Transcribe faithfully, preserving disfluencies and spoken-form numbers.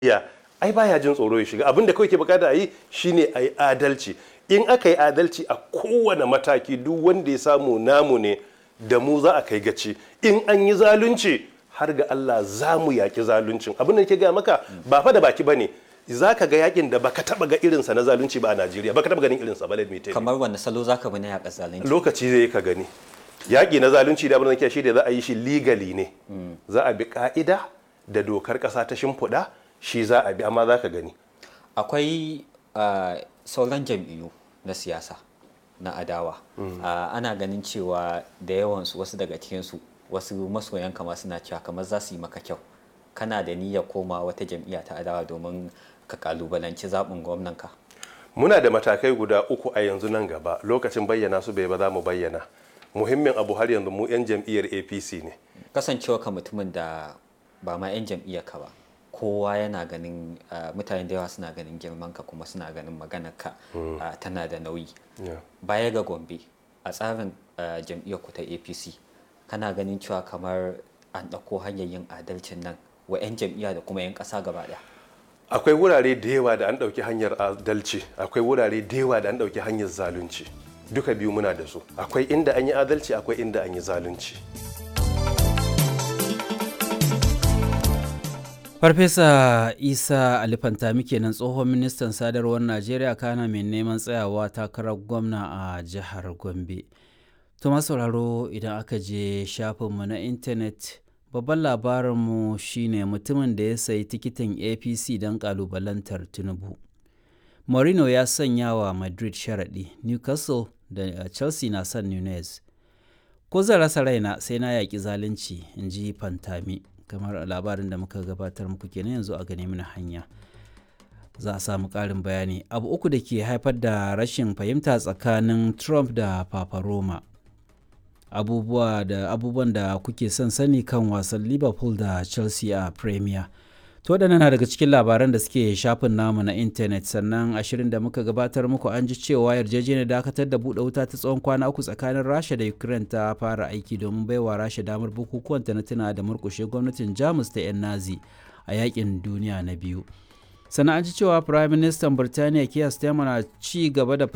ya ai baya jin tsoro ya shiga. Abin da kawai ke bukata a yi shine a yi adalci. In aka yi adalci a kowane mataki, duk wanda ya samu namu ne, da mu za a kai gaci. In an yi zalunci, har ga Allah za mu yaki zaluncin. Abin da ke gaya maka ba fa da baki bane. Za ka ga yakin da baka taba ga irinsa na zalunci ba a Najeriya, baka taba ganin irinsa ba. Let me tell you. Kamar wanne salo za ka bi na yaƙa zalunci? Lokaci zai ka gani. Yaƙi na zalunci da abin da ke shi da za a yi shi legally ne. Za a bi ka'ida da dokar ƙasa ta shimfiɗa, shi za a bi, amma za ka gani. Akwai uh, sauran jam'iyyu na siyasa na adawa. Mm. Uh, ana ganin cewa da yawansu, wasu daga cikinsu, wasu masoyan kama suna cewa kamar za su yi maka kyau. Kana da niyyar koma wata jam'iyya ta adawa domin ka kalubalanci zaɓin gwamnanka? Muna da matakai guda uku a yanzu nan gaba. Lokacin bayyana su bai ba za mu bayyana. Muhimmin abu har yanzu mu 'yan jam'iyyar A P C ne. Kasancewa ka mutumin da ba ma 'yan jam'iyyar ka ba, kowa yana ganin uh, mutane da yawa suna ganin girman ka kuma suna ganin maganar ka mm. uh, tana da nauyi. Yeah. Baya ga Gombe, a tsarin uh, jam'iyyar ku ta A P C, kana ganin cewa kamar an ɗauko hanyar yin adalcin nan wa 'yan jam'iyya da kuma 'yan ƙasa gaba ɗaya? Akwai wurare da yawa da an ɗauki hanyar adalci, akwai wurare da yawa da an ɗauki hanyar zalunci. Duka biyu muna da su. Akwai inda an yi adalci, akwai inda an yi zalunci. Farfesa Isa Ali Fantami kenan, tsohon ministan sadarwar Najeriya kana mai neman tsayawa takarar gwamna a jihar Gombe. To sauraro, idan aka je shafinmu na intanet, babban labarinmu shine mutumin da ya sayi tikitin A P C don kalubalantar Tinubu. Mourinho ya sanya wa Madrid sharaɗi, Newcastle da Chelsea na son Nunez. Ko zan rasa raina sai na yaƙi zalunci, in ji Fantami. Kamar labarin da muka gabatar muku kenan, yanzu a gane mana hanya za a samu ƙarin bayani. Abu uku da ke haifar da rashin fahimta tsakanin Trump da Papa Roma. Abubuwa da abubuwan da kuke son sani kan wasan Liverpool da Chelsea a Premier. To waɗannan na daga cikin labaran da suke shafin namu na intanet. Sannan ashirin da muka gabatar muku an ji cewa yarjejeniyar dakatar da buɗe wuta ta tsawon kwana uku tsakanin Rasha da Ukraine ta fara aiki domin baiwa Rasha damar bukukuwan ta na tuna da murƙushe gwamnatin Jamus ta 'yan Nazi a yakin duniya na biyu. Sannan an ji cewa Prime Minister Birtaniya Keir Starmer na ci gaba da